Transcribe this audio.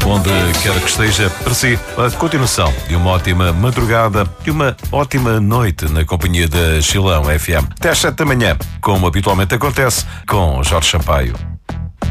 onde quer que esteja, para si, a continuação de uma ótima madrugada e uma ótima noite na companhia da Chilão FM. Até às 7 da manhã, como habitualmente acontece, com Jorge Sampaio.